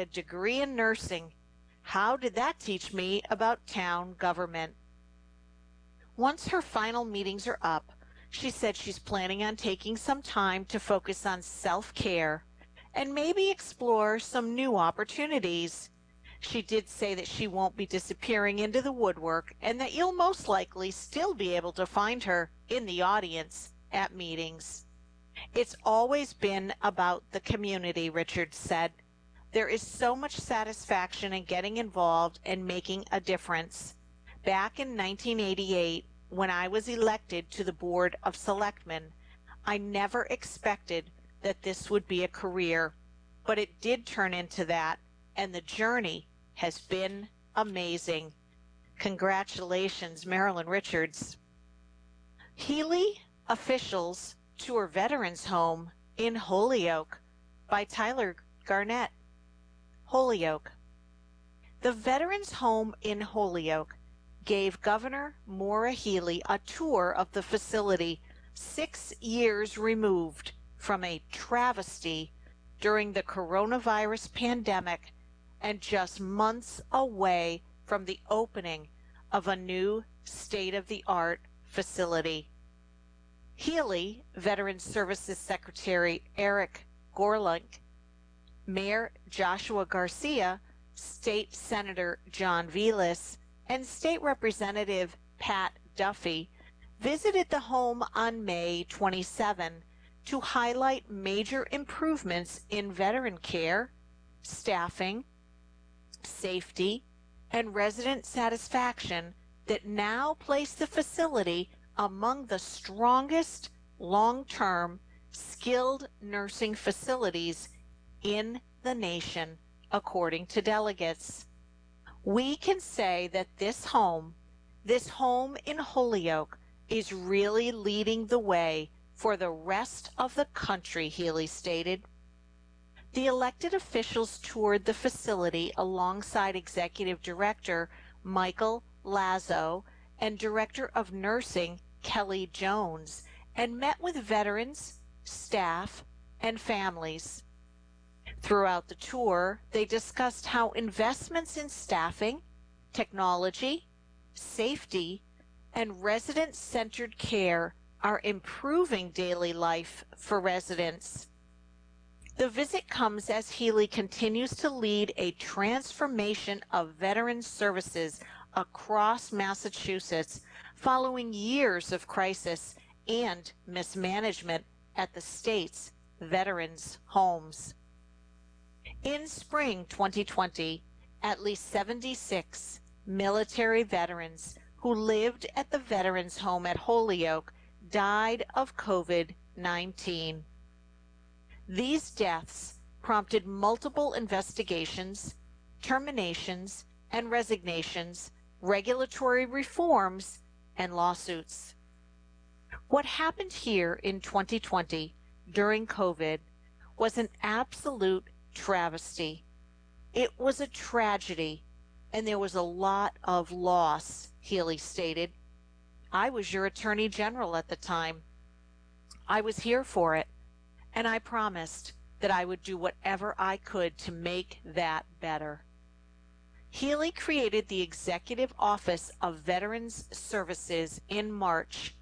a degree in nursing. How did that teach me about town government? Once her final meetings are up, she said she's planning on taking some time to focus on self-care and maybe explore some new opportunities. She did say that she won't be disappearing into the woodwork and that you'll most likely still be able to find her in the audience at meetings. It's always been about the community, Richards said. There is so much satisfaction in getting involved and making a difference. Back in 1988, when I was elected to the Board of Selectmen, I never expected that this would be a career, but it did turn into that, and the journey has been amazing. Congratulations, Marilyn Richards. Healy officials tour Veterans Home in Holyoke by Tyler Garnett. Holyoke. The Veterans Home in Holyoke gave Governor Maura Healey a tour of the facility 6 years removed from a travesty during the coronavirus pandemic and just months away from the opening of a new state-of-the-art facility. Healey, Veterans Services Secretary Eric Gorlink, Mayor Joshua Garcia, State Senator John Velas, and State Representative Pat Duffy visited the home on May 27 to highlight major improvements in veteran care, staffing, safety, and resident satisfaction that now place the facility among the strongest long-term skilled nursing facilities in the nation, according to delegates. We can say that this home in Holyoke, is really leading the way for the rest of the country, Healey stated. The elected officials toured the facility alongside Executive Director Michael Lazo and Director of Nursing Kelly Jones and met with veterans, staff, and families. Throughout the tour, they discussed how investments in staffing, technology, safety, and resident-centered care are improving daily life for residents. The visit comes as Healey continues to lead a transformation of veteran services across Massachusetts following years of crisis and mismanagement at the state's veterans' homes. In spring 2020, at least 76 military veterans who lived at the Veterans Home at Holyoke died of COVID-19. These deaths prompted multiple investigations, terminations and resignations, regulatory reforms, and lawsuits. What happened here in 2020 during COVID was an absolute travesty. It was a tragedy, and there was a lot of loss, Healey stated. I was your Attorney General at the time. I was here for it, and I promised that I would do whatever I could to make that better. Healey created the Executive Office of Veterans Services in March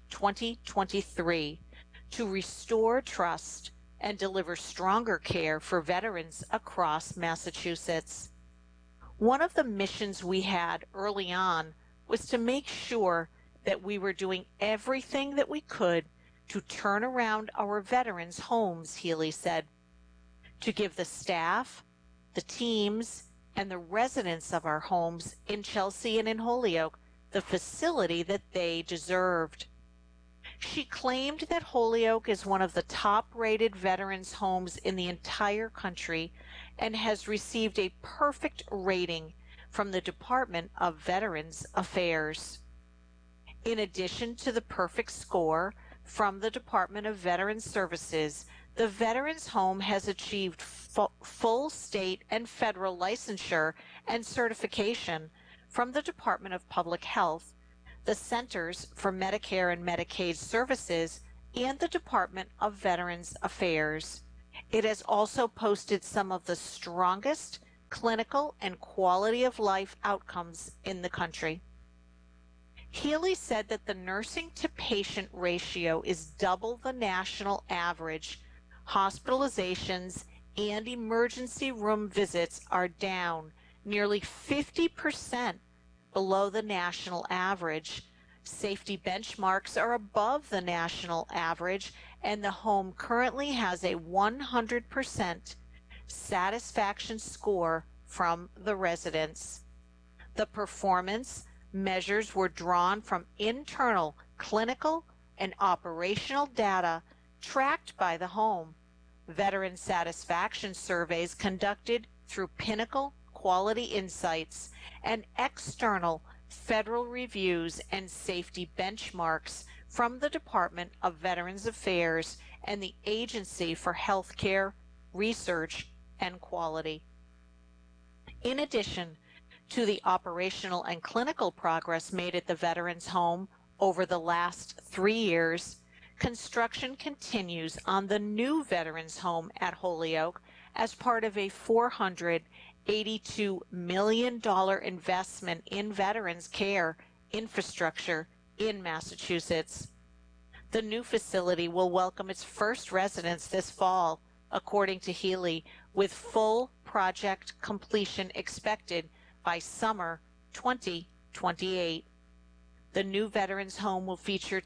2023 to restore trust and deliver stronger care for veterans across Massachusetts. One of the missions we had early on was to make sure that we were doing everything that we could to turn around our veterans' homes, Healey said, to give the staff, the teams, and the residents of our homes in Chelsea and in Holyoke the facility that they deserved. She claimed that Holyoke is one of the top-rated veterans' homes in the entire country and has received a perfect rating from the Department of Veterans Affairs. In addition to the perfect score from the Department of Veterans Services, the Veterans Home has achieved full state and federal licensure and certification from the Department of Public Health, the Centers for Medicare and Medicaid Services, and the Department of Veterans Affairs. It has also posted some of the strongest clinical and quality of life outcomes in the country. Healy said that the nursing to patient ratio is double the national average. Hospitalizations and emergency room visits are down nearly 50% below the national average. Safety benchmarks are above the national average, and the home currently has a 100% satisfaction score from the residents. The performance measures were drawn from internal clinical and operational data tracked by the home. Veteran satisfaction surveys conducted through Pinnacle Quality Insights and external federal reviews and safety benchmarks from the Department of Veterans Affairs and the Agency for Healthcare Research and Quality. In addition to the operational and clinical progress made at the Veterans Home over the last 3 years, construction continues on the new Veterans Home at Holyoke as part of a $482 million investment in veterans care infrastructure in Massachusetts. The new facility will welcome its first residents this fall, according to Healy, with full project completion expected by summer 2028. The new Veterans Home will feature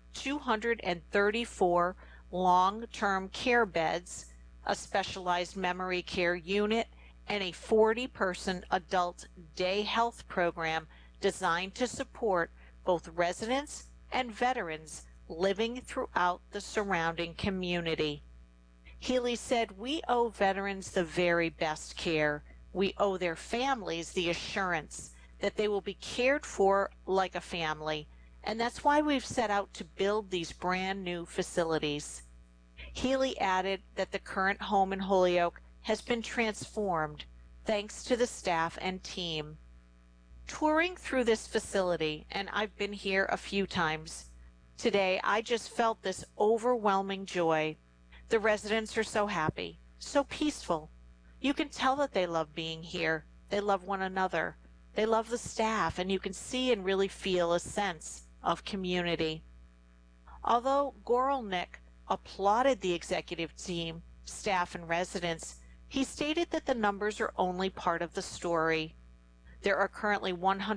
234 long-term care beds, a specialized memory care unit, and a 40-person adult day health program designed to support both residents and veterans living throughout the surrounding community. Healy said, "We owe veterans the very best care. We owe their families the assurance that they will be cared for like a family, and that's why we've set out to build these brand new facilities." Healy added that the current home in Holyoke has been transformed thanks to the staff and team. Touring through this facility, and I've been here a few times, today I just felt this overwhelming joy. The residents are so happy, so peaceful. You can tell that they love being here. They love one another. They love the staff, and you can see and really feel a sense of community. Although Gorelnik applauded the executive team, staff, and residents, he stated that the numbers are only part of the story. There are currently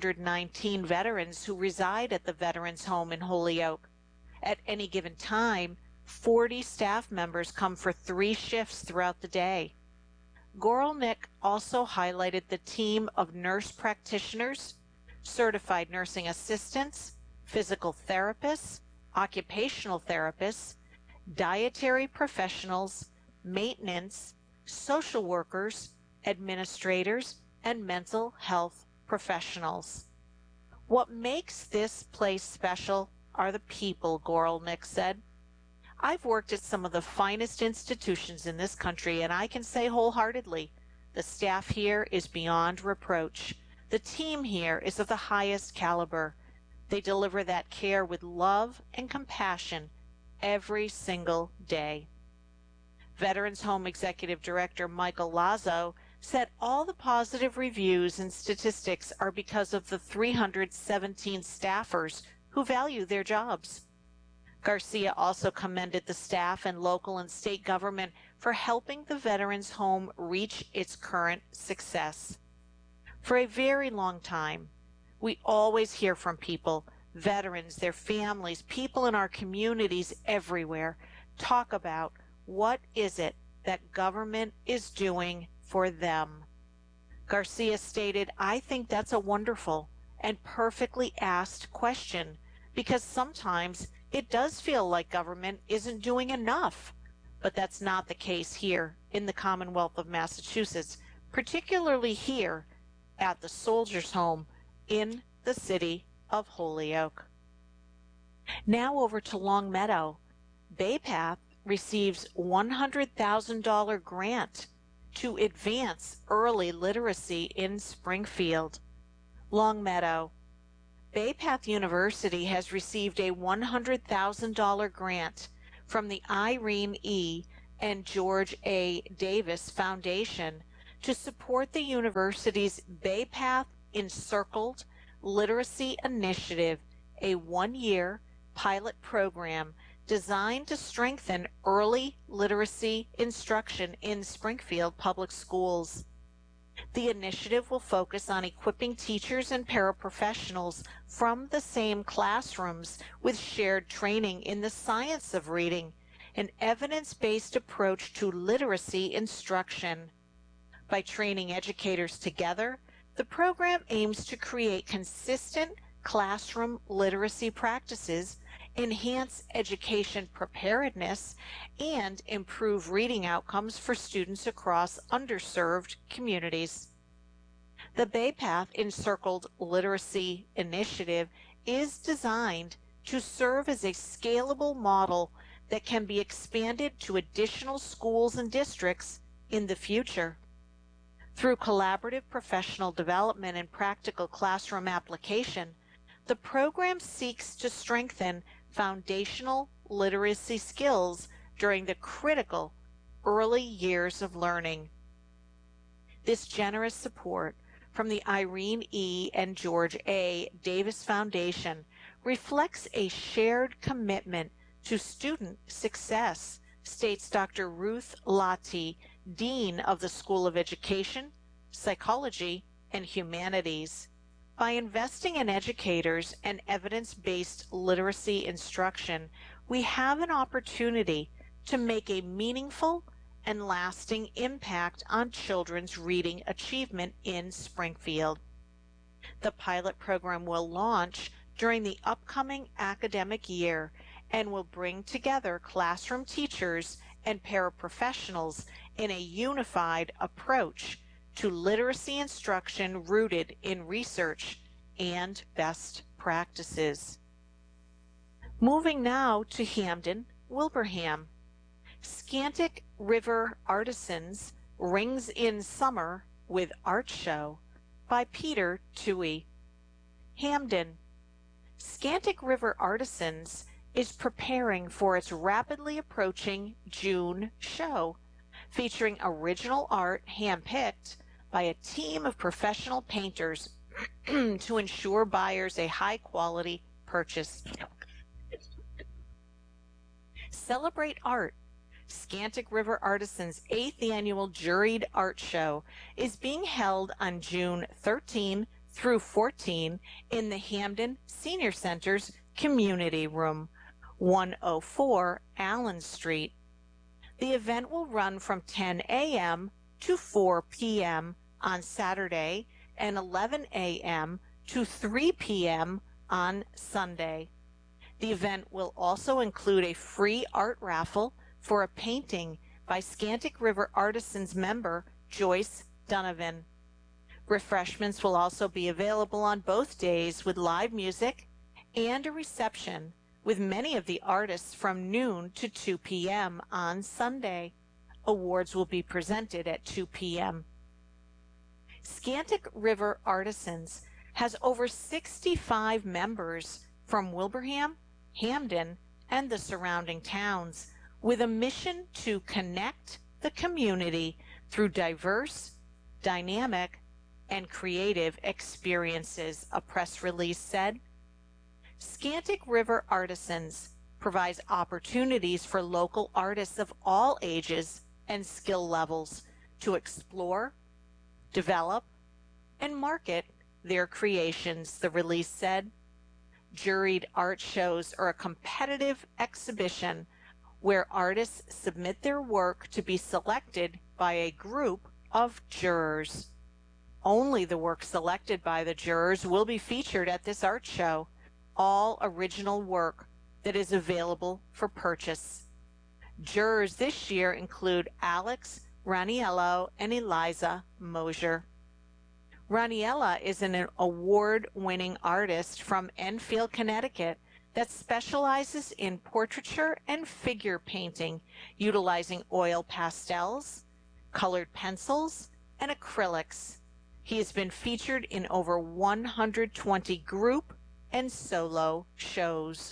119 veterans who reside at the Veterans Home in Holyoke. At any given time, 40 staff members come for 3 shifts throughout the day. Gorelnik also highlighted the team of nurse practitioners, certified nursing assistants, physical therapists, occupational therapists, dietary professionals, maintenance, social workers, administrators, and mental health professionals. What makes this place special are the people, Gorelnik said. "I've worked at some of the finest institutions in this country, and I can say wholeheartedly, the staff here is beyond reproach. The team here is of the highest caliber. They deliver that care with love and compassion every single day." Veterans Home Executive Director Michael Lazo said all the positive reviews and statistics are because of the 317 staffers who value their jobs. Garcia also commended the staff and local and state government for helping the Veterans Home reach its current success. For a very long time, we always hear from people, veterans, their families, people in our communities everywhere, talk about what is it that government is doing for them. Garcia stated, "I think that's a wonderful and perfectly asked question, because sometimes it does feel like government isn't doing enough, but that's not the case here in the Commonwealth of Massachusetts, particularly here at the Soldiers' Home in the city of Holyoke." Now over to Longmeadow. BayPath receives $100,000 grant to advance early literacy in Springfield. Longmeadow. BayPath University has received a $100,000 grant from the Irene E. and George A. Davis Foundation To support the university's Bay Path Encircled Literacy Initiative, a one-year pilot program designed to strengthen early literacy instruction in Springfield Public Schools. The initiative will focus on equipping teachers and paraprofessionals from the same classrooms with shared training in the science of reading, an evidence-based approach to literacy instruction. By training educators together, the program aims to create consistent classroom literacy practices, enhance education preparedness, and improve reading outcomes for students across underserved communities. The Bay Path Encircled Literacy Initiative is designed to serve as a scalable model that can be expanded to additional schools and districts in the future. Through collaborative professional development and practical classroom application, the program seeks to strengthen foundational literacy skills during the critical early years of learning. This generous support from the Irene E. and George A. Davis Foundation reflects a shared commitment to student success, states Dr. Ruth Lottie, Dean of the School of Education, Psychology, and Humanities. By investing in educators and evidence-based literacy instruction, we have an opportunity to make a meaningful and lasting impact on children's reading achievement in Springfield. The pilot program will launch during the upcoming academic year and will bring together classroom teachers and paraprofessionals in a unified approach to literacy instruction rooted in research and best practices. Moving now to Hampden, Wilbraham. Scantic River Artisans rings in summer with art show by Peter Toohey. Hampden. Scantic River Artisans is preparing for its rapidly approaching June show, featuring original art handpicked by a team of professional painters to ensure buyers a high-quality purchase. Celebrate Art. Scantic River Artisans' 8th annual Juried Art Show is being held on June 13 through 14 in the Hampden Senior Center's Community Room, 104 Allen Street. The event will run from 10 a.m. to 4 p.m. on Saturday and 11 a.m. to 3 p.m. on Sunday. The event will also include a free art raffle for a painting by Scantic River Artisans member Joyce Donovan. Refreshments will also be available on both days with live music and a reception with many of the artists from noon to 2 p.m. on Sunday. Awards will be presented at 2 p.m. Scantic River Artisans has over 65 members from Wilbraham, Hampden, and the surrounding towns, with a mission to connect the community through diverse, dynamic, and creative experiences, a press release said. Scantic River Artisans provides opportunities for local artists of all ages and skill levels to explore, develop, and market their creations, the release said. Juried art shows are a competitive exhibition where artists submit their work to be selected by a group of jurors. Only the work selected by the jurors will be featured at this art show, all original work that is available for purchase. Jurors this year include Alex Raniello and Eliza Mosier. Raniella is an award-winning artist from Enfield, Connecticut that specializes in portraiture and figure painting, utilizing oil pastels, colored pencils, and acrylics. He has been featured in over 120 group and solo shows.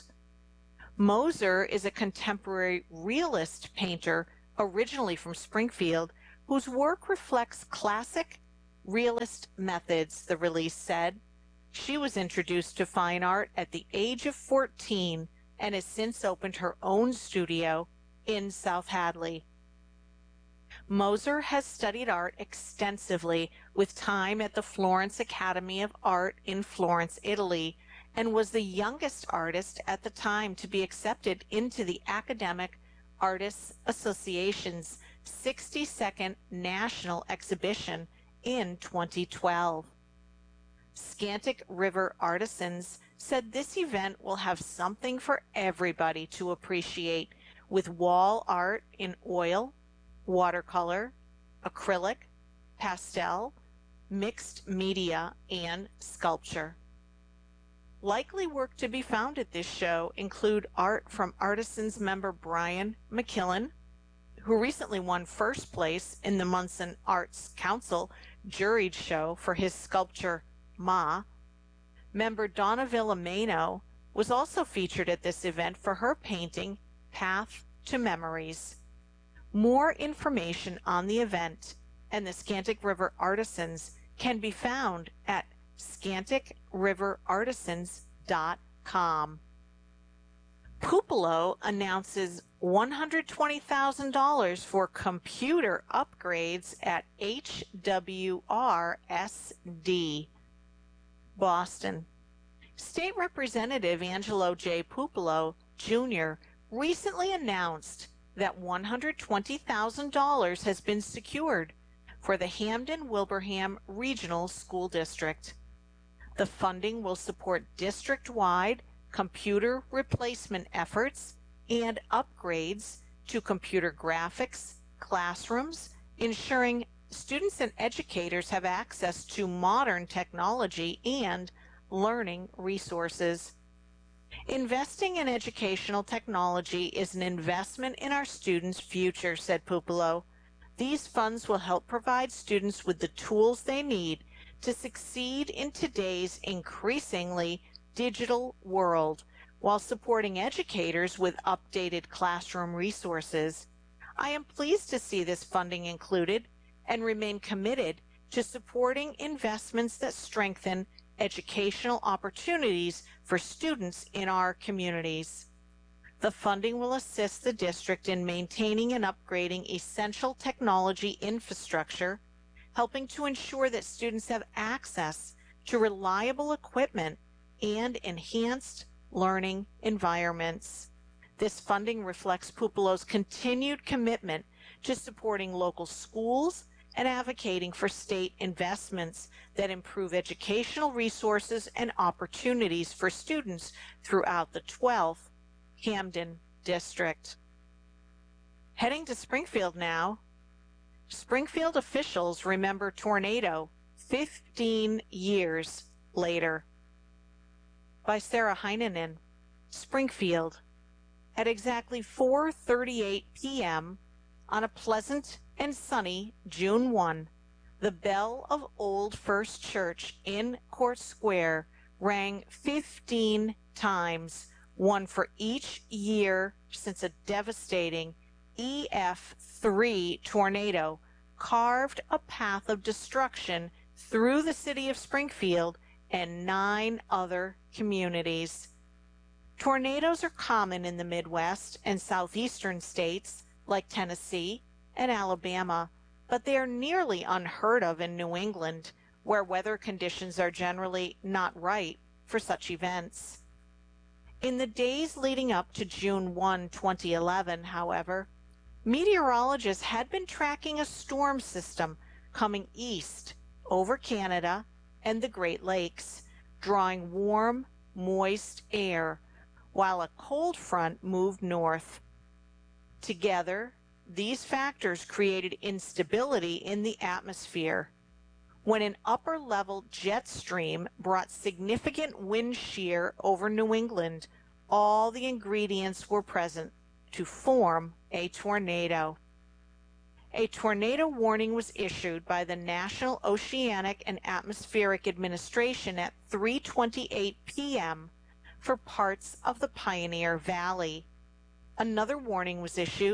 Moser is a contemporary realist painter originally from Springfield whose work reflects classic realist methods, the release said. She was introduced to fine art at the age of 14 and has since opened her own studio in South Hadley. Moser has studied art extensively, with time at the Florence Academy of Art in Florence, Italy, and was the youngest artist at the time to be accepted into the Academic Artists Association's 62nd National Exhibition in 2012. Scantic River Artisans said this event will have something for everybody to appreciate, with wall art in oil, watercolor, acrylic, pastel, mixed media, and sculpture. Likely work to be found at this show include art from Artisans member Brian McKillen, who recently won first place in the Munson Arts Council juried show for his sculpture Ma. Member Donna Villameno was also featured at this event for her painting Path to Memories. More information on the event and the Scantic River Artisans can be found at scanticriverartisans.com. Pupelo announces $120,000 for computer upgrades at HWRSD. Boston. State Representative Angelo J. Pupelo, Jr. recently announced that $120,000 has been secured for the Hamden-Wilbraham Regional School District. The funding will support district-wide computer replacement efforts and upgrades to computer graphics, classrooms, ensuring students and educators have access to modern technology and learning resources. Investing in educational technology is an investment in our students' future, said Pupelo. These funds will help provide students with the tools they need to succeed in today's increasingly digital world, while supporting educators with updated classroom resources. I am pleased to see this funding included and remain committed to supporting investments that strengthen educational opportunities for students in our communities. The funding will assist the district in maintaining and upgrading essential technology infrastructure, helping to ensure that students have access to reliable equipment and enhanced learning environments. This funding reflects Pupelo's continued commitment to supporting local schools and advocating for state investments that improve educational resources and opportunities for students throughout the 12th Hamden District. Heading to Springfield now. Springfield officials remember tornado 15 years later. By Sarah Heinonen. Springfield. At exactly 4:38 p.m. on a pleasant and sunny June 1, the bell of Old First Church in Court Square rang 15 times, one for each year since a devastating EF3 tornado carved a path of destruction through the city of Springfield and 9 other communities. Tornadoes are common in the Midwest and southeastern states like Tennessee and Alabama, but they are nearly unheard of in New England, where weather conditions are generally not right for such events. In the days leading up to June 1, 2011, however, meteorologists had been tracking a storm system coming east over Canada and the Great Lakes, drawing warm, moist air, while a cold front moved north. Together, these factors created instability in the atmosphere. When an upper-level jet stream brought significant wind shear over New England, all the ingredients were present to form a tornado. A tornado warning was issued by the National Oceanic and Atmospheric Administration at 3:28 p.m. for parts of the Pioneer Valley. Another warning was issued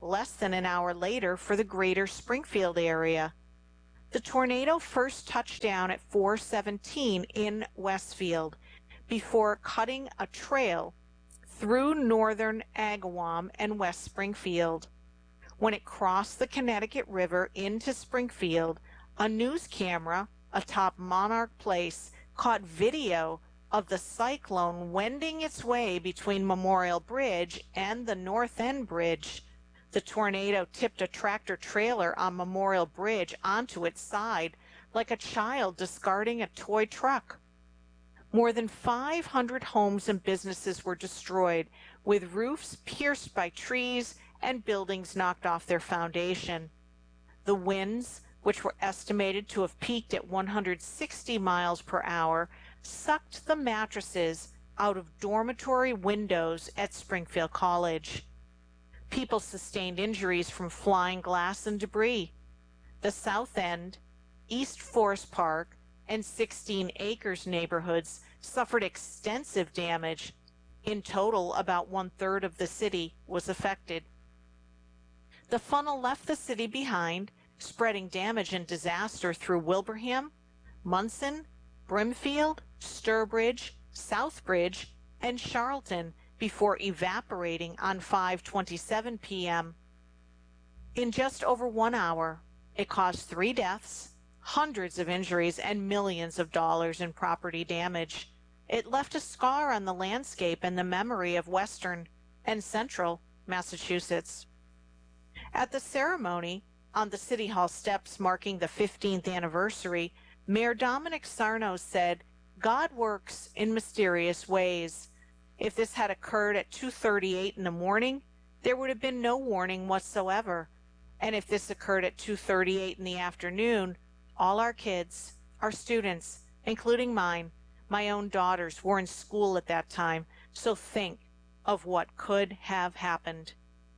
less than an hour later for the greater Springfield area. The tornado first touched down at 4:17 in Westfield before cutting a trail through northern Agawam and West Springfield. When it crossed the Connecticut River into Springfield, a news camera atop Monarch Place caught video of the cyclone wending its way between Memorial Bridge and the North End Bridge. The tornado tipped a tractor trailer on Memorial Bridge onto its side like a child discarding a toy truck. More than 500 homes and businesses were destroyed, with roofs pierced by trees and buildings knocked off their foundation. The winds, which were estimated to have peaked at 160 miles per hour, sucked the mattresses out of dormitory windows at Springfield College. People sustained injuries from flying glass and debris. The South End, East Forest Park, and 16 Acres neighborhoods suffered extensive damage. In total, about one-third of the city was affected. The funnel left the city behind, spreading damage and disaster through Wilbraham, Munson, Brimfield, Sturbridge, Southbridge, and Charlton before evaporating on 5:27 p.m. In just over 1 hour, it caused 3 deaths, hundreds of injuries, and millions of dollars in property damage. It left a scar on the landscape and the memory of Western and Central Massachusetts. At the ceremony on the City Hall steps marking the 15th anniversary, Mayor Dominic Sarno said, "God works in mysterious ways. If this had occurred at 2:38 in the morning, there would have been no warning whatsoever. And if this occurred at 2:38 in the afternoon, all our kids, our students, including mine, my own daughters, were in school at that time, so think of what could have happened."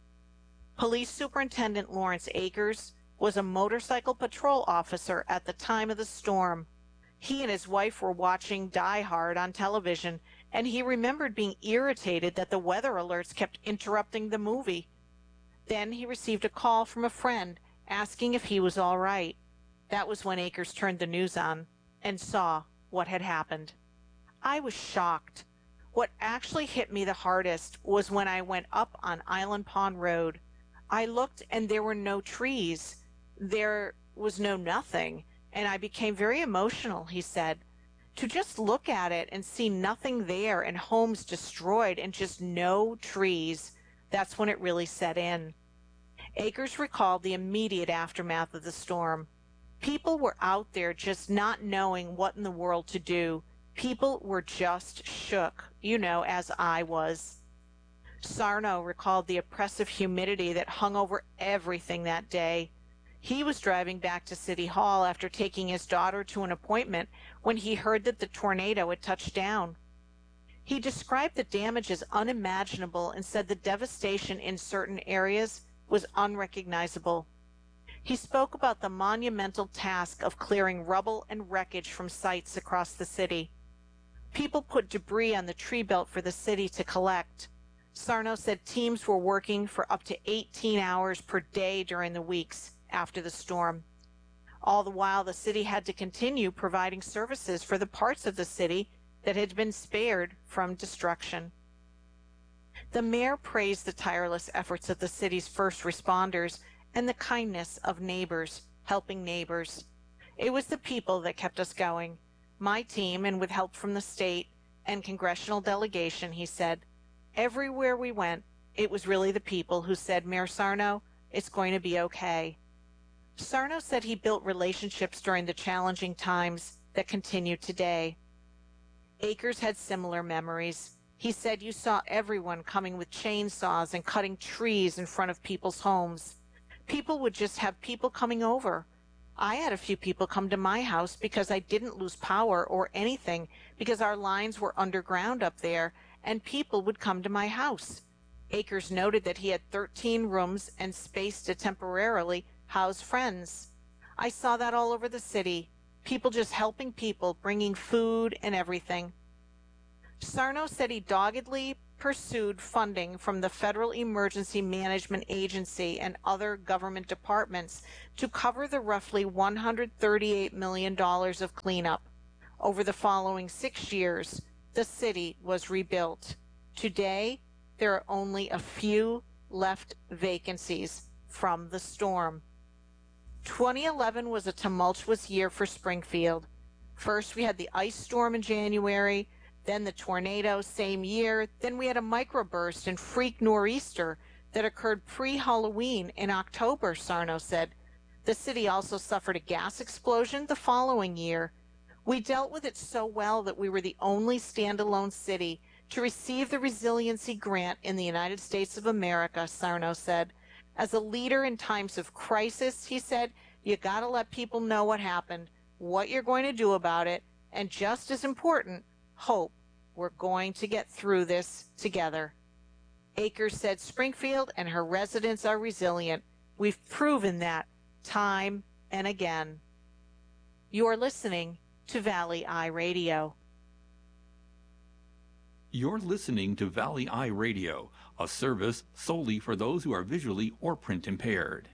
Police Superintendent Lawrence Akers was a motorcycle patrol officer at the time of the storm. He and his wife were watching Die Hard on television, and he remembered being irritated that the weather alerts kept interrupting the movie. Then he received a call from a friend asking if he was all right. That was when Akers turned the news on and saw what had happened. I was shocked. What actually hit me the hardest was when I went up on Island Pond Road. I looked and there were no trees. There was no nothing, and I became very emotional, he said. To just look at it and see nothing there and homes destroyed and just no trees, that's when it really set in. Akers recalled the immediate aftermath of the storm. People were out there just not knowing what in the world to do. People were just shook, as I was. Sarno recalled the oppressive humidity that hung over everything that day. He was driving back to City Hall after taking his daughter to an appointment when he heard that the tornado had touched down. He described the damage as unimaginable and said the devastation in certain areas was unrecognizable. He spoke about the monumental task of clearing rubble and wreckage from sites across the city. People put debris on the tree belt for the city to collect. Sarno said teams were working for up to 18 hours per day during the weeks after the storm. All the while, the city had to continue providing services for the parts of the city that had been spared from destruction. The mayor praised the tireless efforts of the city's first responders and the kindness of neighbors helping neighbors. It was the people that kept us going. My team, and with help from the state and congressional delegation, he said, everywhere we went, it was really the people who said, "Mayor Sarno, it's going to be okay." Sarno said he built relationships during the challenging times that continue today. Akers had similar memories. He said you saw everyone coming with chainsaws and cutting trees in front of people's homes. People would just have people coming over. I had a few people come to my house because I didn't lose power or anything because our lines were underground up there, and people would come to my house. Akers noted that he had 13 rooms and space to temporarily house friends. I saw that all over the city, people just helping people, bringing food and everything. Sarno said he doggedly pursued funding from the Federal Emergency Management Agency and other government departments to cover the roughly $138 million of cleanup. Over the following 6 years, the city was rebuilt. Today, there are only a few left vacancies from the storm. 2011 was a tumultuous year for Springfield. First, we had the ice storm in January, then the tornado same year, then we had a microburst and freak nor'easter that occurred pre-Halloween in October, Sarno said. The city also suffered a gas explosion the following year. We dealt with it so well that we were the only standalone city to receive the Resiliency Grant in the United States of America, Sarno said. As a leader in times of crisis, he said, you got to let people know what happened, what you're going to do about it, and just as important, hope we're going to get through this together. Akers said Springfield and her residents are resilient. We've proven that time and again. You're listening to Valley Eye Radio. You're listening to Valley Eye Radio, a service solely for those who are visually or print impaired.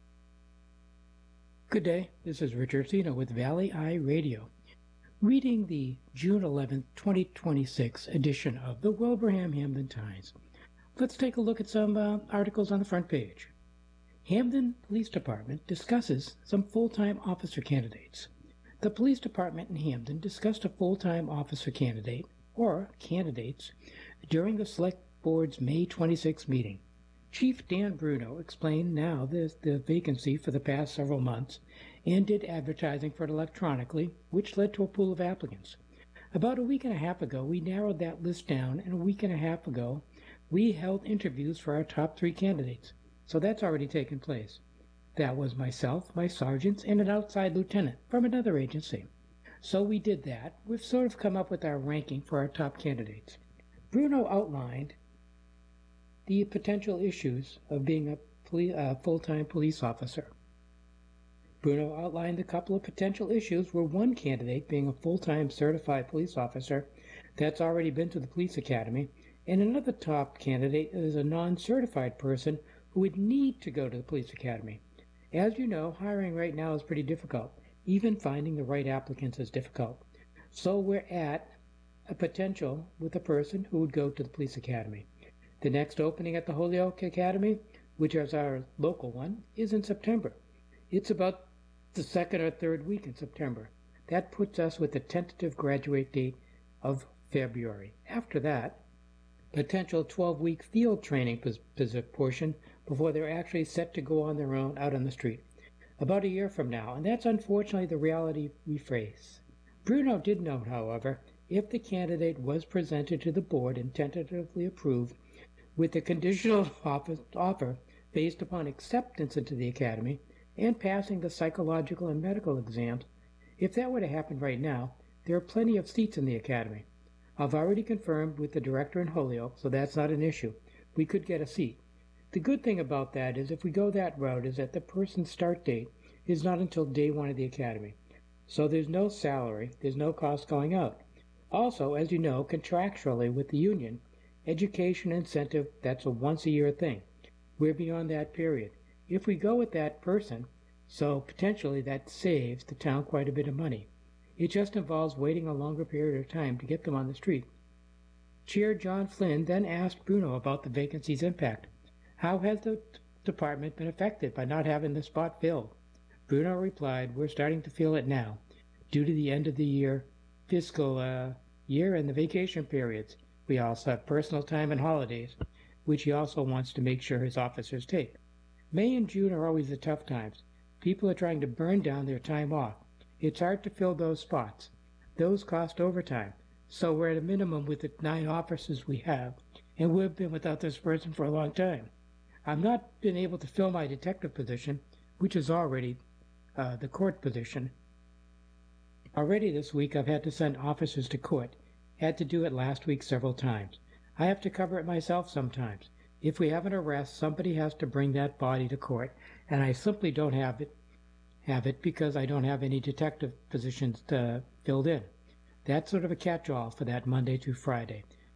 Good day, this is Richard Zeno with Valley Eye Radio, reading the June 11, 2026 edition of the Wilbraham Hamden Times. Let's take a look at some articles on the front page. Hamden Police Department discusses some full-time officer candidates. The police department in Hamden discussed a full-time officer candidate, or candidates, during the Select Board's May 26 meeting. Chief Dan Bruno explained now the vacancy for the past several months and did advertising for it electronically, which led to a pool of applicants. About a week and a half ago, we narrowed that list down, and a week and a half ago, we held interviews for our top 3 candidates. So that's already taken place. That was myself, my sergeants, and an outside lieutenant from another agency. So we did that. We've sort of come up with our ranking for our top candidates. Bruno outlined the potential issues of being a full-time police officer. Bruno outlined a couple of potential issues where one candidate being a full-time certified police officer that's already been to the police academy, and another top candidate is a non-certified person who would need to go to the police academy. As you know, hiring right now is pretty difficult. Even finding the right applicants is difficult. So we're at a potential with a person who would go to the police academy. The next opening at the Holyoke Academy, which is our local one, is in September. It's about the second or third week in September. That puts us with a tentative graduate date of February. After that, potential 12-week field training portion before they're actually set to go on their own out on the street. About a year from now, and that's unfortunately the reality we face. Bruno did note, however, if the candidate was presented to the board and tentatively approved with a conditional offer based upon acceptance into the academy and passing the psychological and medical exams, if that were to happen right now, there are plenty of seats in the academy. I've already confirmed with the director in Holyoke, so that's not an issue. We could get a seat. The good thing about that is if we go that route is that the person's start date is not until day 1 of the academy. So there's no salary, there's no cost going out. Also, as you know, contractually with the union, education incentive, that's a once-a-year thing. We're beyond that period. If we go with that person, so potentially that saves the town quite a bit of money. It just involves waiting a longer period of time to get them on the street. Chair John Flynn then asked Bruno about the vacancy's impact. How has the department been affected by not having the spot filled? Bruno replied, we're starting to feel it now, due to the end of the year, fiscal year and the vacation periods. We also have personal time and holidays, which he also wants to make sure his officers take. May and June are always the tough times. People are trying to burn down their time off. It's hard to fill those spots. Those cost overtime. So we're at a minimum with the 9 officers we have, and we've been without this person for a long time. I've not been able to fill my detective position, which is already the court position. Already this week I've had to send officers to court. Had to do it last week several times. I have to cover it myself sometimes. If we have an arrest, somebody has to bring that body to court, and I simply don't have it because I don't have any detective positions filled in. That's sort of a catch-all for that Monday through Friday.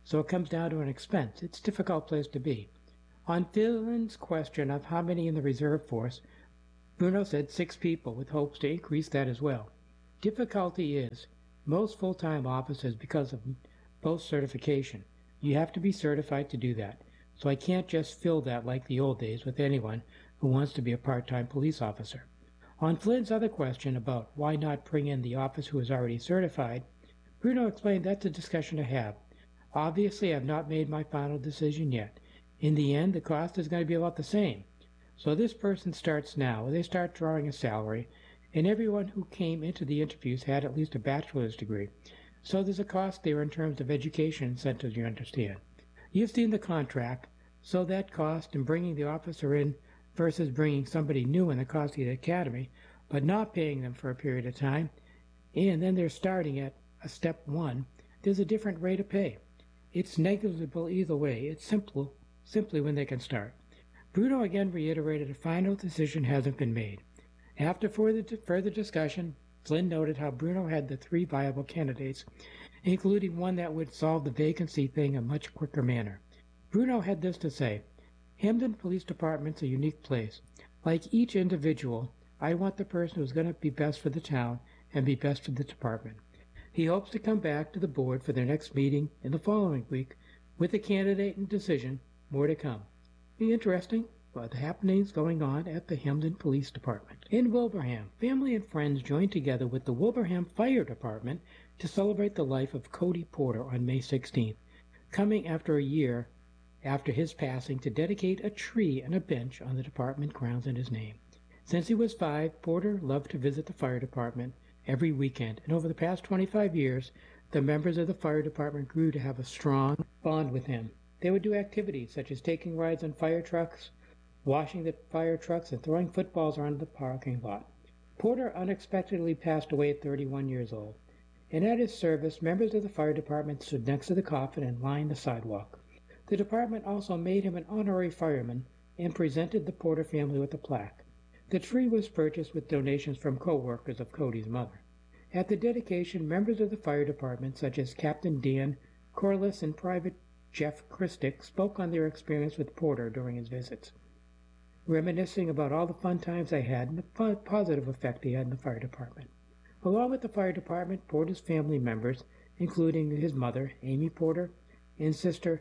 so it comes down to an expense. It's a difficult place to be. On Flynn's question of how many in the reserve force, Bruno said 6 people, with hopes to increase that as well. Difficulty is, most full-time officers, because of post-certification, you have to be certified to do that. So I can't just fill that like the old days with anyone who wants to be a part-time police officer. On Flynn's other question about why not bring in the officer who is already certified, Bruno explained that's a discussion to have. Obviously, I have not made my final decision yet. In the end, the cost is going to be about the same. So this person starts now. They start drawing a salary, and everyone who came into the interviews had at least a bachelor's degree. So there's a cost there in terms of education incentives, you understand. You've seen the contract, so that cost in bringing the officer in versus bringing somebody new in the cost of the academy, but not paying them for a period of time, and then they're starting at a step 1, there's a different rate of pay. It's negligible either way. It's simply when they can start. Bruno again reiterated a final decision hasn't been made. After further discussion, Flynn noted how Bruno had the 3 viable candidates, including one that would solve the vacancy thing in a much quicker manner. Bruno had this to say: Hamden Police Department's a unique place. Like each individual, I want the person who's going to be best for the town and be best for the department. He hopes to come back to the board for their next meeting in the following week with a candidate and decision. More to come. Be interesting about the happenings going on at the Hamden Police Department. In Wilbraham, family and friends joined together with the Wilbraham Fire Department to celebrate the life of Cody Porter on May 16th, coming after a year after his passing to dedicate a tree and a bench on the department grounds in his name. Since he was 5, Porter loved to visit the fire department every weekend, and over the past 25 years, the members of the fire department grew to have a strong bond with him. They would do activities such as taking rides on fire trucks, washing the fire trucks, and throwing footballs around the parking lot. Porter unexpectedly passed away at 31 years old, and at his service, members of the fire department stood next to the coffin and lined the sidewalk. The department also made him an honorary fireman and presented the Porter family with a plaque. The tree was purchased with donations from co-workers of Cody's mother. At the dedication, members of the fire department, such as Captain Dan Corliss and Private Jeff Christick, spoke on their experience with Porter during his visits, reminiscing about all the fun times they had and the positive effect he had in the fire department. Along with the fire department, Porter's family members, including his mother, Amy Porter, and sister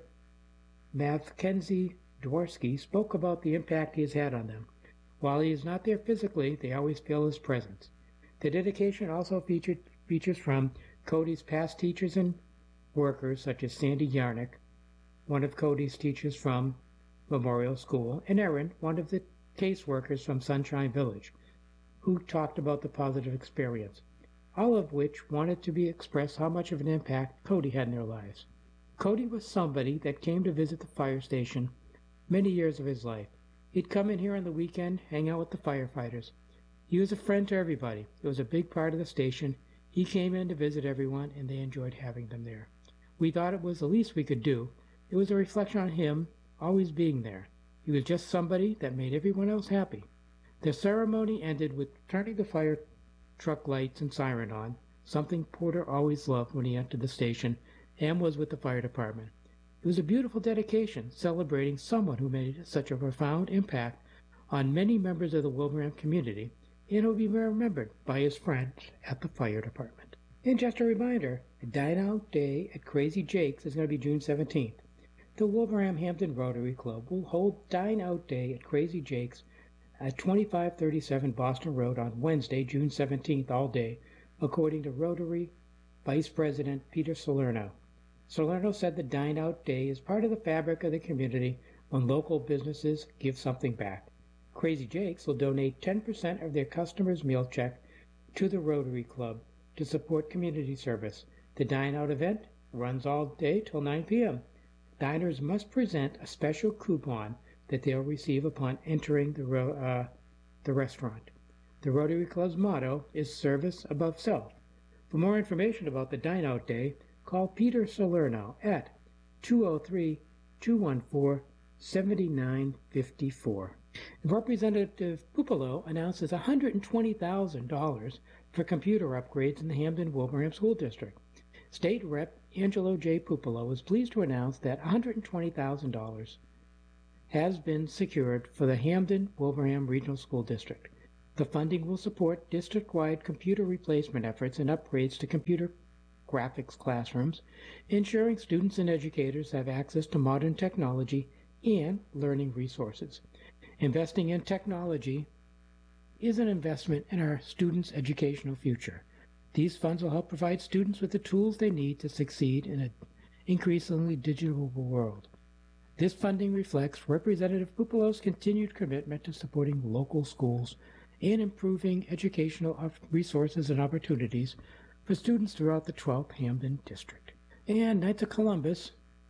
Mackenzie Dworsky, spoke about the impact he has had on them. While he is not there physically, they always feel his presence. The dedication also features from Cody's past teachers and workers, such as Sandy Yarnick, one of Cody's teachers from Memorial School, and Erin, one of the caseworkers from Sunshine Village, who talked about the positive experience, all of which wanted to be expressed how much of an impact Cody had in their lives. Cody was somebody that came to visit the fire station many years of his life. He'd come in here on the weekend, hang out with the firefighters. He was a friend to everybody. It was a big part of the station. He came in to visit everyone, and they enjoyed having them there. We thought it was the least we could do. It was a reflection on him always being there. He was just somebody that made everyone else happy. The ceremony ended with turning the fire truck lights and siren on, something Porter always loved when he entered the station and was with the fire department. It was a beautiful dedication, celebrating someone who made such a profound impact on many members of the Wilbraham community and will be remembered by his friends at the fire department. And just a reminder, Dine Out Day at Crazy Jake's is going to be June 17th. The Wilbraham Hamden Rotary Club will hold Dine Out Day at Crazy Jake's at 2537 Boston Road on Wednesday, June 17th, all day, according to Rotary Vice President Peter Salerno. Salerno said the Dine Out Day is part of the fabric of the community when local businesses give something back. Crazy Jake's will donate 10% of their customers' meal check to the Rotary Club to support community service. The Dine Out event runs all day till 9 p.m. Diners must present a special coupon that they'll receive upon entering the restaurant. The Rotary Club's motto is service above self. For more information about the Dine Out Day, call Peter Salerno at 203-214-7954. Representative Pupolo announces $120,000 for computer upgrades in the Hamden-Wilbraham School District. State Rep Angelo J. Pupolo is pleased to announce that $120,000 has been secured for the Hampden-Wilbraham Regional School District. The funding will support district-wide computer replacement efforts and upgrades to computer graphics classrooms, ensuring students and educators have access to modern technology and learning resources. Investing in technology is an investment in our students' educational future. These funds will help provide students with the tools they need to succeed in an increasingly digital world. This funding reflects Representative Pupolo's continued commitment to supporting local schools and improving educational resources and opportunities for students throughout the 12th Hampden District. And Knights of Columbus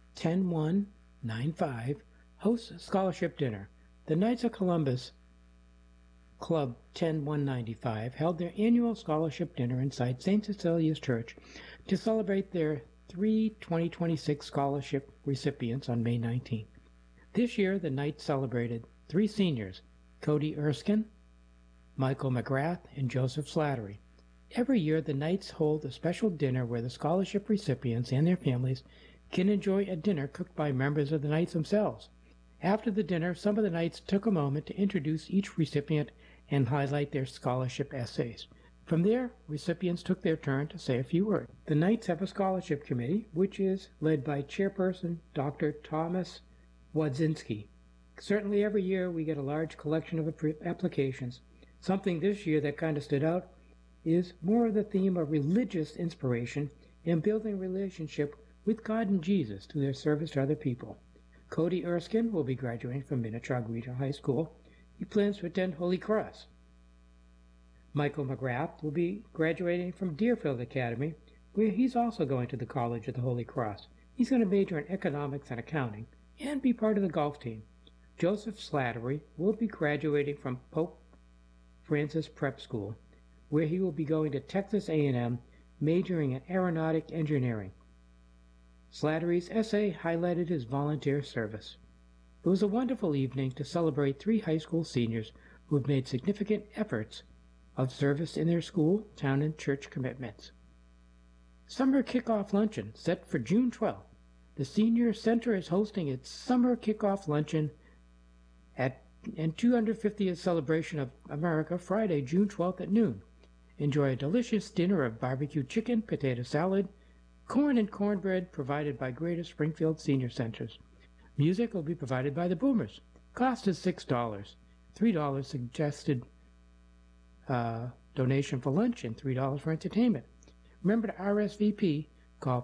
10195 hosts a scholarship dinner. The Knights of Columbus Club 10195 held their annual scholarship dinner inside St. Cecilia's Church to celebrate their 2026 scholarship recipients on May 19th. This year, the Knights celebrated 3 seniors, Cody Erskine, Michael McGrath, and Joseph Slattery. Every year, the Knights hold a special dinner where the scholarship recipients and their families can enjoy a dinner cooked by members of the Knights themselves. After the dinner, some of the Knights took a moment to introduce each recipient and highlight their scholarship essays. From there, recipients took their turn to say a few words. The Knights have a scholarship committee, which is led by Chairperson Dr. Thomas Wadzinski. Certainly every year we get a large collection of applications. Something this year that kind of stood out is more of the theme of religious inspiration and building a relationship with God and Jesus through their service to other people. Cody Erskine will be graduating from Minnetrog Regional High School. He plans to attend Holy Cross. Michael McGrath will be graduating from Deerfield Academy, where he's also going to the College of the Holy Cross. He's going to major in economics and accounting and be part of the golf team. Joseph Slattery will be graduating from Pope Francis Prep School, where he will be going to Texas A&M, majoring in aeronautic engineering. Slattery's essay highlighted his volunteer service. It was a wonderful evening to celebrate 3 high school seniors who have made significant efforts of service in their school, town, and church commitments. Summer Kickoff Luncheon set for June 12th. The Senior Center is hosting its Summer Kickoff Luncheon and 250th celebration of America Friday, June 12th at noon. Enjoy a delicious dinner of barbecue chicken, potato salad, corn and cornbread provided by Greater Springfield Senior Centers. Music will be provided by the Boomers. Cost is $6. $3 suggested donation for lunch and $3 for entertainment. Remember to RSVP, call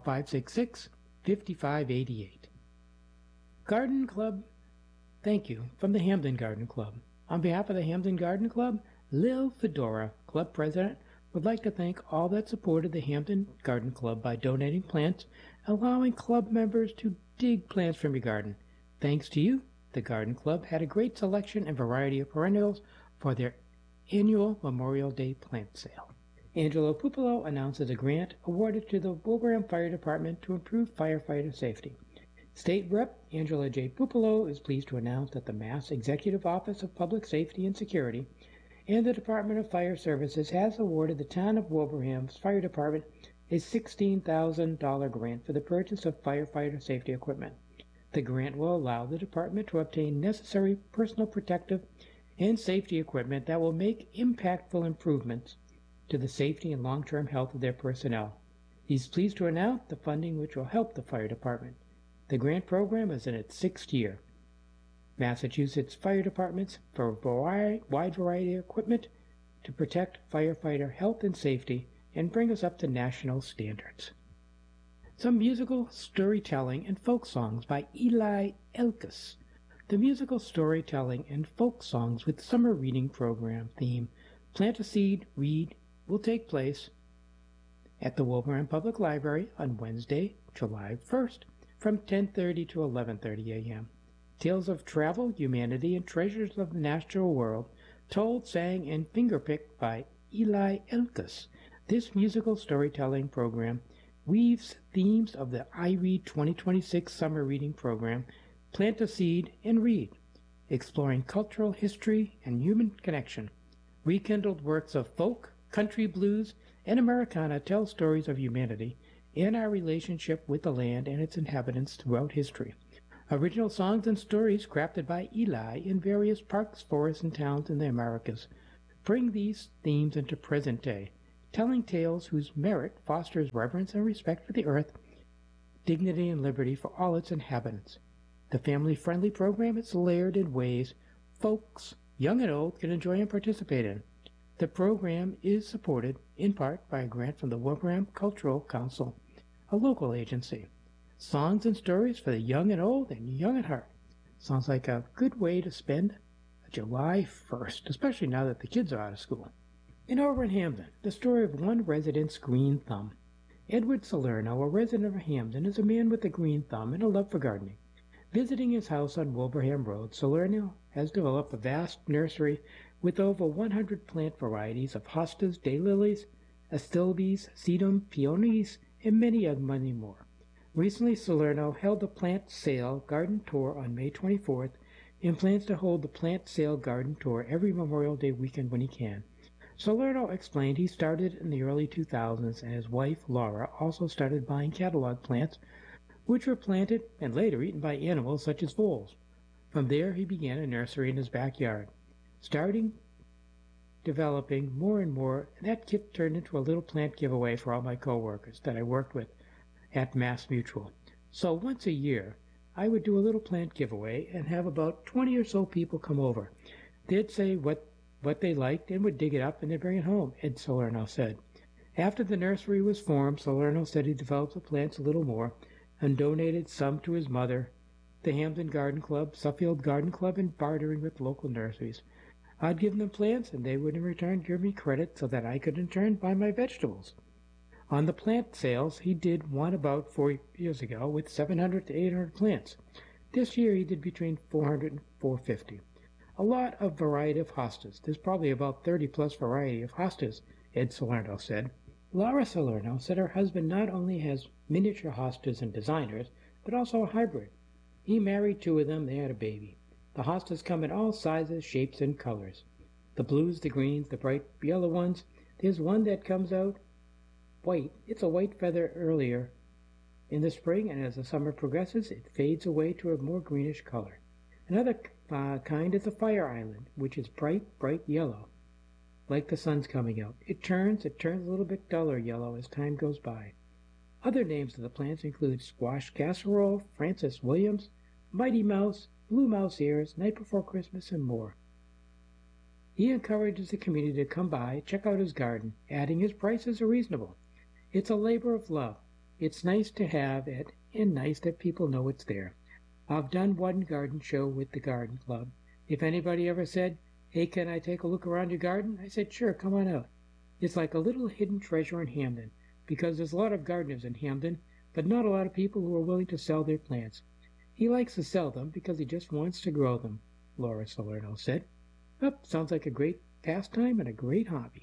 566-5588. Garden Club, thank you, from the Hampden Garden Club. On behalf of the Hampden Garden Club, Lil Fedora, club president, would like to thank all that supported the Hampden Garden Club by donating plants, allowing club members to dig plants from your garden. Thanks to you, the Garden Club had a great selection and variety of perennials for their annual Memorial Day plant sale. Angelo Pupolo announces a grant awarded to the Wilbraham Fire Department to improve firefighter safety. State Rep. Angela J. Pupolo is pleased to announce that the Mass Executive Office of Public Safety and Security and the Department of Fire Services has awarded the town of Wilbraham's Fire Department a $16,000 grant for the purchase of firefighter safety equipment. The grant will allow the department to obtain necessary personal protective and safety equipment that will make impactful improvements to the safety and long-term health of their personnel. He's pleased to announce the funding which will help the fire department. The grant program is in its 6th year. Massachusetts fire departments for a wide variety of equipment to protect firefighter health and safety and bring us up to national standards. Some musical storytelling and folk songs by Eli Elkus. The musical storytelling and folk songs with summer reading program theme Plant a Seed, Read will take place at the Wilbraham Public Library on Wednesday, July 1st from 10:30 to 11:30 a.m. Tales of travel, humanity, and treasures of the natural world, told, sang, and fingerpicked by Eli Elkus. This musical storytelling program weaves themes of the iRead 2026 summer reading program, Plant a Seed and Read, exploring cultural history and human connection. Rekindled works of folk, country blues, and Americana tell stories of humanity and our relationship with the land and its inhabitants throughout history. Original songs and stories crafted by Eli in various parks, forests, and towns in the Americas bring these themes into present day, telling tales whose merit fosters reverence and respect for the earth, dignity and liberty for all its inhabitants. The family-friendly program is layered in ways folks, young and old, can enjoy and participate in. The program is supported, in part, by a grant from the Wilbraham Cultural Council, a local agency. Songs and stories for the young and old and young at heart. Sounds like a good way to spend July 1st, especially now that the kids are out of school. And over in Hamden, the story of one resident's green thumb. Edward Salerno, a resident of Hamden, is a man with a green thumb and a love for gardening. Visiting his house on Wilbraham Road, Salerno has developed a vast nursery with over 100 plant varieties of hostas, daylilies, astilbes, sedum, peonies, and many more. Recently, Salerno held a plant sale garden tour on May 24th and plans to hold the plant sale garden tour every Memorial Day weekend when he can. Salerno explained he started in the early 2000s, and his wife, Laura, also started buying catalog plants, which were planted and later eaten by animals such as voles. From there, he began a nursery in his backyard, starting developing more and more, and that kit turned into a little plant giveaway for all my co-workers that I worked with at Mass Mutual. So once a year, I would do a little plant giveaway and have about 20 or so people come over. They'd say what they liked and would dig it up and then bring it home, Ed Salerno said. After the nursery was formed, Salerno said he developed the plants a little more and donated some to his mother, the Hamden Garden Club, Suffield Garden Club, and bartering with local nurseries. I'd give them plants, and they would in return give me credit so that I could in turn buy my vegetables. On the plant sales, he did one about 4 years ago with 700 to 800 plants. This year he did between 400 and 450. A lot of variety of hostas. There's probably about 30 plus variety of hostas, Ed Salerno said. Laura Salerno said her husband not only has miniature hostas and designers, but also a hybrid. He married 2 of them, they had a baby. The hostas come in all sizes, shapes, and colors. The blues, the greens, the bright yellow ones. There's one that comes out white. It's a white feather earlier in the spring, and as the summer progresses, it fades away to a more greenish color. Another kind is a fire island, which is bright yellow, like the sun's coming out. It turns a little bit duller yellow as time goes by. Other names of the plants include squash casserole, Francis Williams, mighty mouse, blue mouse ears, night before Christmas, and more. He encourages the community to come by, check out his garden, adding his prices are reasonable. It's a labor of love. It's nice to have it, and nice that people know it's there. I've done one garden show with the garden club. If anybody ever said, "Hey, can I take a look around your garden?" I said, "Sure, come on out." It's like a little hidden treasure in Hamden, because there's a lot of gardeners in Hamden, but not a lot of people who are willing to sell their plants. He likes to sell them because he just wants to grow them, Laura Salerno said. Sounds like a great pastime and a great hobby.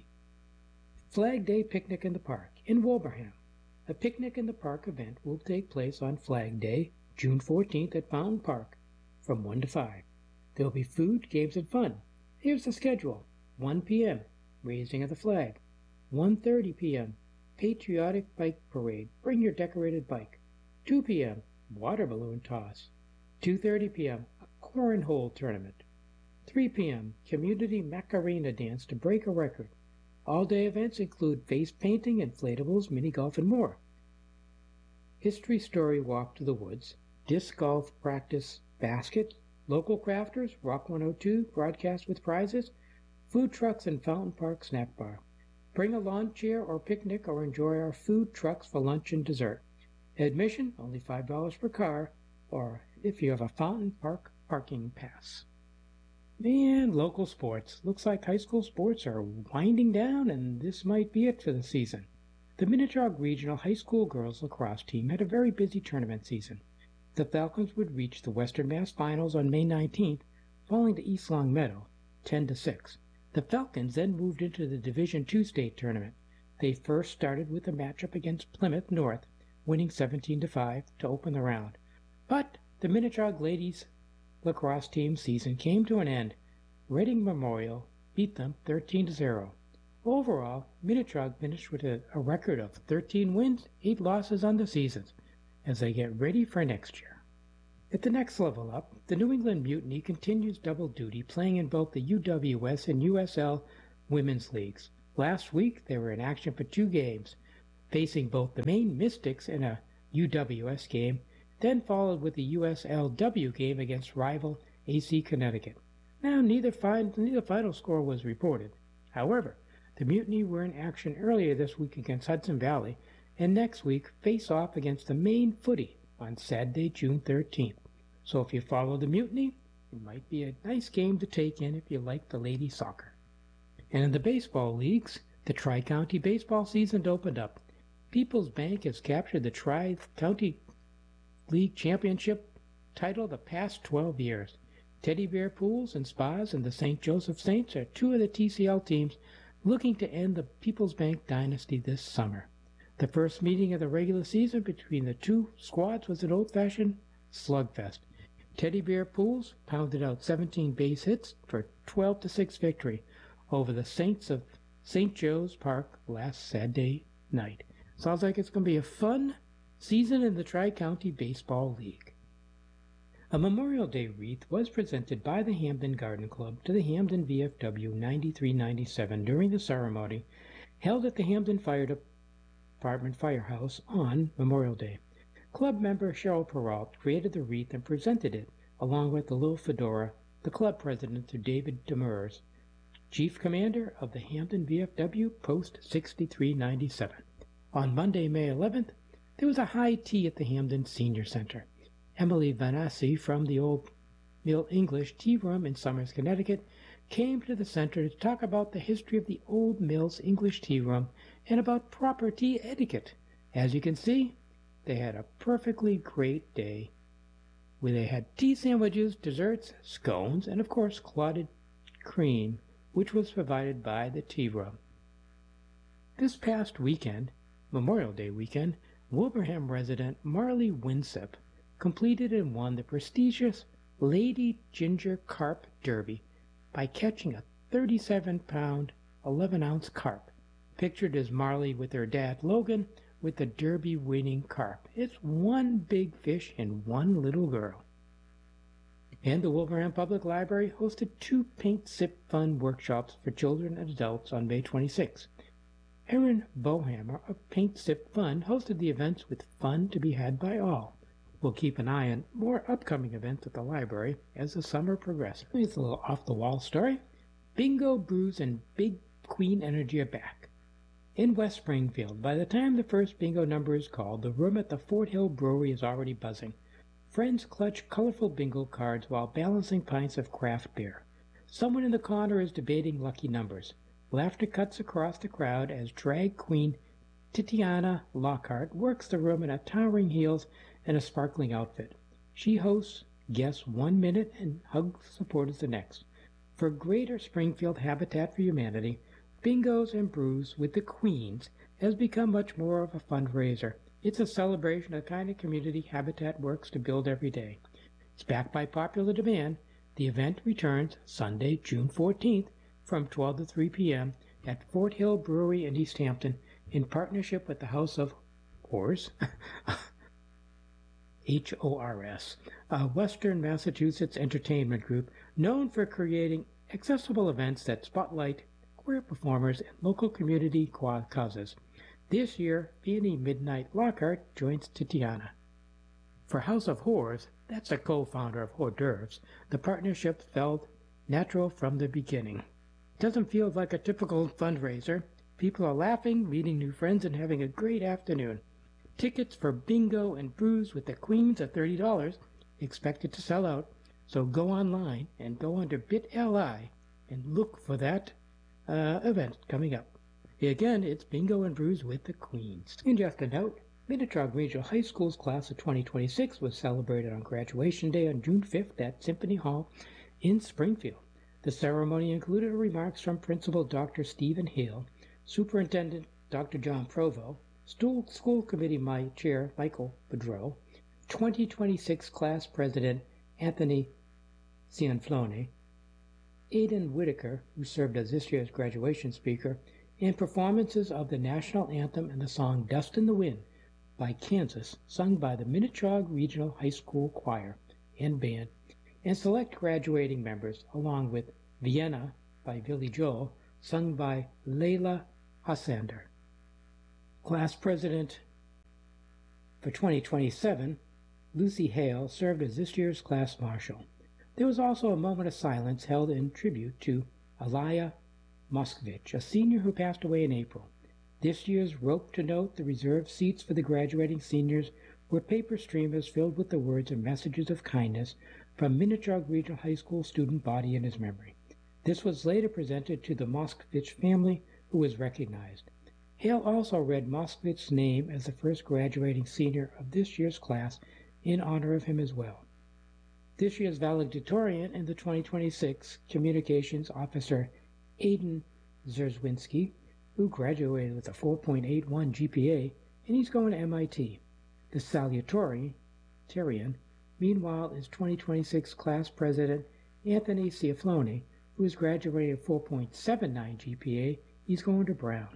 Flag Day Picnic in the Park in Wilbraham. A picnic in the park event will take place on Flag Day, June 14th at Fountain Park from 1 to 5. There will be food, games, and fun. Here's the schedule. 1 p.m. Raising of the flag. 1:30 p.m. Patriotic Bike Parade. Bring your decorated bike. 2 p.m. Water balloon toss. 2:30 p.m. A cornhole tournament. 3 p.m. Community Macarena dance to break a record. All-day events include face painting, inflatables, mini golf, and more. History story walk to the woods. Disc golf practice basket. Local crafters, Rock 102, broadcast with prizes. Food trucks and Fountain Park snack bar. Bring a lawn chair or picnic or enjoy our food trucks for lunch and dessert. Admission, only $5 per car, or if you have a Fountain Park parking pass. And local sports. Looks like high school sports are winding down, and this might be it for the season. The Minnetonka Regional High School girls lacrosse team had a very busy tournament season. The Falcons would reach the Western Mass Finals on May 19th, falling to East Long Meadow, 10-6. The Falcons then moved into the Division II state tournament. They first started with a matchup against Plymouth North, winning 17-5 to open the round. But the Minnetonka ladies lacrosse team season came to an end. Reading Memorial beat them 13-0. Overall, Minitrog finished with a record of 13 wins, 8 losses on the season as they get ready for next year. At the next level up, the New England Mutiny continues double duty, playing in both the UWS and USL women's leagues. Last week, they were in action for 2 games, facing both the Maine Mystics in a UWS game, then followed with the USLW game against rival AC Connecticut. Now, neither final score was reported. However, the Mutiny were in action earlier this week against Hudson Valley, and next week face off against the Maine Footy on Saturday, June 13th. So if you follow the Mutiny, it might be a nice game to take in if you like the lady soccer. And in the baseball leagues, the Tri-County baseball season opened up. People's Bank has captured the Tri-County League Championship title the past 12 years. Teddy Bear Pools and Spas and the St. Joseph Saints are 2 of the TCL teams looking to end the People's Bank dynasty this summer. The first meeting of the regular season between the 2 squads was an old-fashioned slugfest. Teddy Bear Pools pounded out 17 base hits for a 12-6 victory over the Saints of St. Joe's Park last Saturday night. Sounds like it's going to be a fun season in the Tri-County Baseball League. A Memorial Day wreath was presented by the Hamden Garden Club to the Hamden VFW 9397 during the ceremony held at the Hamden Fire Department Firehouse on Memorial Day. Club member Cheryl Peralt created the wreath and presented it, along with the little fedora, the club president to David Demers, Chief Commander of the Hamden VFW Post 6397. On Monday, May 11th, there was a high tea at the Hamden Senior Center. Emily Vanassi from the Old Mill English Tea Room in Somers, Connecticut, came to the center to talk about the history of the Old Mills English Tea Room and about proper tea etiquette. As you can see, they had a perfectly great day, where they had tea sandwiches, desserts, scones, and of course clotted cream, which was provided by the tea room. This past weekend, Memorial Day weekend, Wilbraham resident Marley Winsip completed and won the prestigious Lady Ginger Carp Derby by catching a 37-pound, 11-ounce carp. Pictured as Marley with her dad Logan with the Derby-winning carp. It's one big fish and one little girl. And the Wilbraham Public Library hosted 2 Paint Sip Fun workshops for children and adults on May 26. Erin Bohammer of Paint Sip Fun hosted the events with fun to be had by all. We'll keep an eye on more upcoming events at the library as the summer progresses. It's a little off-the-wall story. Bingo, Brews, and Big Queen Energy are back. In West Springfield, by the time the first bingo number is called, the room at the Fort Hill Brewery is already buzzing. Friends clutch colorful bingo cards while balancing pints of craft beer. Someone in the corner is debating lucky numbers. Laughter cuts across the crowd as drag queen Titiana Lockhart works the room in a towering heels and a sparkling outfit. She hosts guests 1 minute and hugs supporters the next. For Greater Springfield Habitat for Humanity, Bingos and Brews with the Queens has become much more of a fundraiser. It's a celebration of the kind of community Habitat works to build every day. It's backed by popular demand. The event returns Sunday, June 14th from 12 to 3 p.m. at Fort Hill Brewery in East Hampton in partnership with the House of Horrors, HORS, a Western Massachusetts entertainment group known for creating accessible events that spotlight queer performers and local community causes. This year, Peony Midnight Lockhart joins Titiana. For House of Horrors, that's a co-founder of Hors d'oeuvres, the partnership felt natural from the beginning. It doesn't feel like a typical fundraiser. People are laughing, meeting new friends, and having a great afternoon. Tickets for Bingo and Brews with the Queens are $30, expected to sell out, so go online and go under bit.ly and look for that event coming up. Again, it's Bingo and Brews with the Queens. And just a note, Minitrog Regional High School's class of 2026 was celebrated on graduation day on June 5th at Symphony Hall in Springfield. The ceremony included remarks from Principal Dr. Stephen Hill, Superintendent Dr. John Provo, School Committee Chair Michael Bedreau, 2026 Class President Anthony Cianflone, Aidan Whitaker, who served as this year's graduation speaker, and performances of the national anthem and the song Dust in the Wind by Kansas, sung by the Minnechaug Regional High School Choir and Band, and select graduating members, along with Vienna by Billy Joel, sung by Layla Hassander. Class president for 2027, Lucy Hale, served as this year's class marshal. There was also a moment of silence held in tribute to Alaya Moskovich, a senior who passed away in April. This year's Rope to Note, the reserved seats for the graduating seniors, were paper streamers filled with the words and messages of kindness from Minnechaug Regional High School student body in his memory. This was later presented to the Moskovich family, who was recognized. Hale also read Moskovich's name as the first graduating senior of this year's class in honor of him as well. This year's valedictorian in the 2026 Communications Officer Aiden Zerzwinski, who graduated with a 4.81 GPA, and he's going to MIT. The salutatorian, meanwhile, is 2026 class president Anthony Ciaflone, who is graduating at 4.79 GPA. He's going to Brown.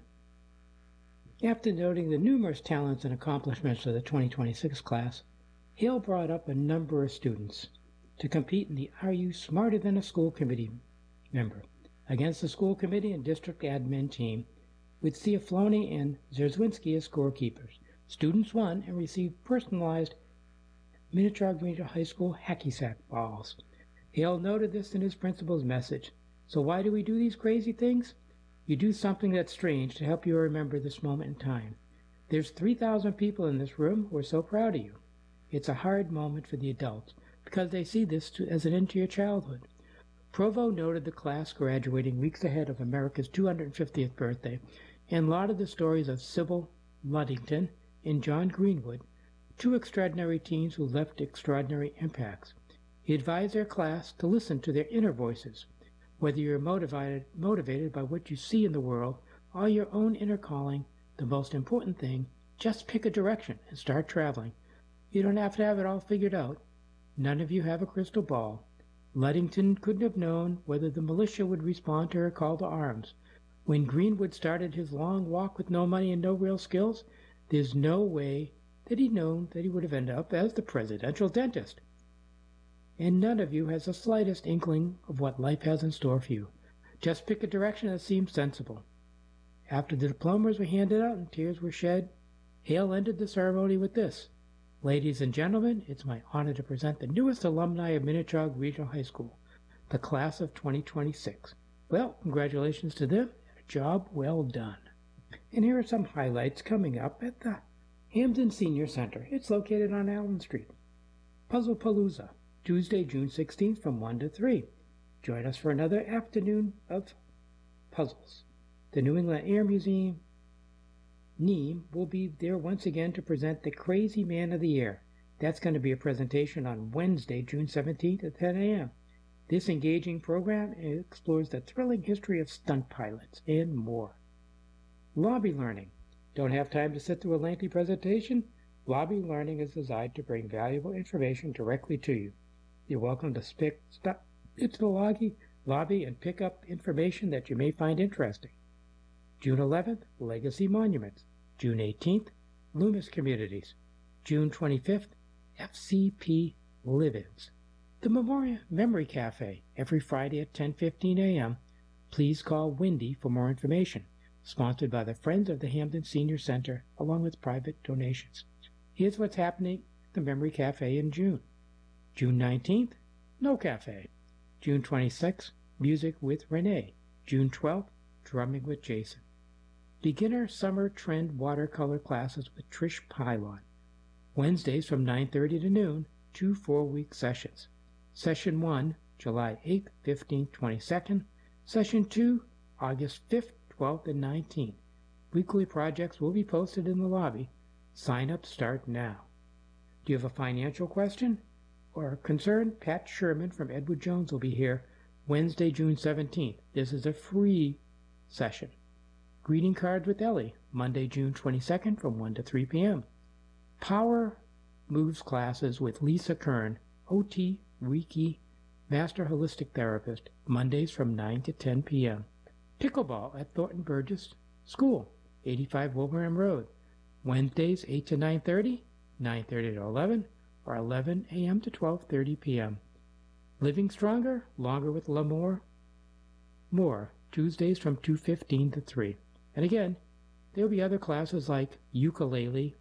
After noting the numerous talents and accomplishments of the 2026 class, Hale brought up a number of students to compete in the Are You Smarter Than a School Committee member against the school committee and district admin team, with Ciaflone and Zerzwinski as scorekeepers. Students won and received personalized Minnechaug Regional High School hacky sack balls. Hale noted this in his principal's message. So why do we do these crazy things? You do something that's strange to help you remember this moment in time. There's 3,000 people in this room who are so proud of you. It's a hard moment for the adults because they see this as an end to your childhood. Provo noted the class graduating weeks ahead of America's 250th birthday and lauded the stories of Sybil Luddington and John Greenwood, two extraordinary teens who left extraordinary impacts. He advised their class to listen to their inner voices. Whether you're motivated by what you see in the world or your own inner calling, the most important thing, just pick a direction and start traveling. You don't have to have it all figured out. None of you have a crystal ball. Luddington couldn't have known whether the militia would respond to her call to arms. When Greenwood started his long walk with no money and no real skills, there's no way that he'd known that he would have ended up as the presidential dentist. And none of you has the slightest inkling of what life has in store for you. Just pick a direction that seems sensible. After the diplomas were handed out and tears were shed, Hale ended the ceremony with this. Ladies and gentlemen, it's my honor to present the newest alumni of Minnechaug Regional High School, the class of 2026. Well, congratulations to them. A job well done. And here are some highlights coming up at the Hampden Senior Center. It's located on Allen Street. Puzzle Palooza, Tuesday, June 16th from 1 to 3. Join us for another afternoon of puzzles. The New England Air Museum, NEAM, will be there once again to present the Crazy Man of the Year. That's going to be a presentation on Wednesday, June 17th at 10 a.m. This engaging program explores the thrilling history of stunt pilots and more. Lobby Learning. Don't have time to sit through a lengthy presentation? Lobby Learning is designed to bring valuable information directly to you. You're welcome to stop into the lobby and pick up information that you may find interesting. June 11th, Legacy Monuments. June 18th, Loomis Communities. June 25th, FCP Live-Ins. The Memorial Memory Cafe, every Friday at 10:15 a.m. Please call Wendy for more information. Sponsored by the Friends of the Hampden Senior Center, along with private donations. Here's what's happening at the Memory Cafe in June. June 19th, No Cafe. June 26th, Music with Renee. June 12th, Drumming with Jason. Beginner Summer Trend Watercolor Classes with Trish Pylon. Wednesdays from 9:30 to noon, 2 4-week sessions. Session 1, July 8th, 15th, 22nd. Session 2, August 5th, 12th, and 19th. Weekly projects will be posted in the lobby. Sign-ups start now. Do you have a financial question or concern? Pat Sherman from Edward Jones will be here Wednesday, June 17th. This is a free session. Greeting Cards with Ellie, Monday, June 22nd from 1 to 3 p.m. Power Moves classes with Lisa Kern, OT, Reiki, Master Holistic Therapist, Mondays from 9 to 10 p.m. Pickleball at Thornton Burgess School, 85 Wilbraham Road. Wednesdays, 8 to 9:30, 9:30 to 11, or 11 a.m. to 12:30 p.m. Living Stronger, Longer with L'Amour, more, Tuesdays from 2:15 to 3. And again, there will be other classes like ukulele,